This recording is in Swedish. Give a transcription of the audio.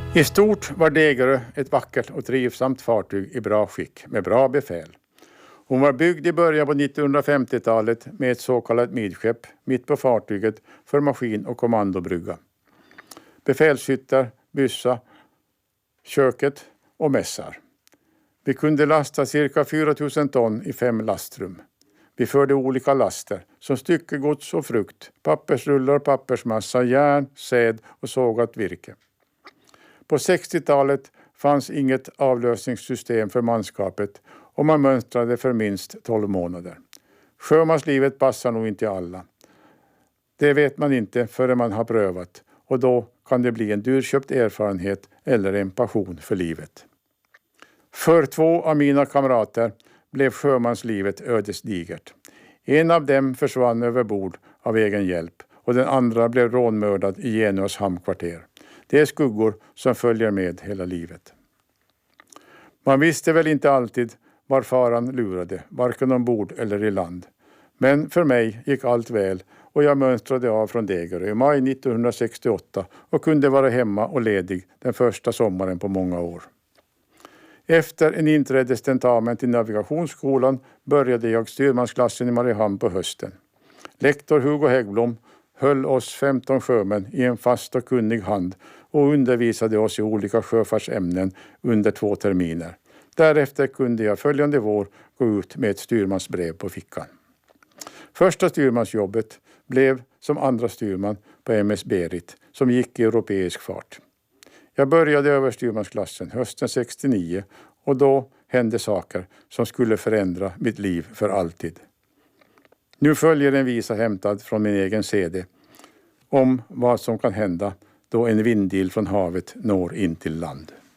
I stort var Degerö ett vackert och trivsamt fartyg i bra skick med bra befäl. Hon var byggd i början på 1950-talet med ett så kallat midskepp mitt på fartyget för maskin- och kommandobrygga. Befälshytter, byssa, köket och mässar. Vi kunde lasta cirka 4000 ton i 5 lastrum. Vi förde olika laster som styckegods och frukt, pappersrullar, pappersmassa, järn, säd och sågat virke. På 60-talet fanns inget avlösningssystem för manskapet och man mönstrade för minst 12 månader. Sjömanslivet passar nog inte alla. Det vet man inte förrän man har prövat och då kan det bli en dyrköpt erfarenhet eller en passion för livet. För 2 av mina kamrater blev sjömanslivet ödesdigert. En av dem försvann över bord av egen hjälp och den andra blev rånmördad i Genuas hamnkvarter. Det är skuggor som följer med hela livet. Man visste väl inte alltid var faran lurade, varken ombord eller i land. Men för mig gick allt väl och jag mönstrade av från Degerö i maj 1968 och kunde vara hemma och ledig den första sommaren på många år. Efter en inträdestentamen till navigationsskolan började jag styrmansklassen i Mariehamn på hösten. Lektor Hugo Häggblom höll oss 15 sjömän i en fast och kunnig hand och undervisade oss i olika sjöfartsämnen under 2 terminer. Därefter kunde jag följande vår gå ut med ett styrmansbrev på fickan. Första styrmansjobbet blev som andra styrman på MS Berit som gick i europeisk fart. Jag började överstyrmansklassen hösten 69 och då hände saker som skulle förändra mitt liv för alltid. Nu följer en visa hämtad från min egen CD om vad som kan hända då en vindil från havet når in till land.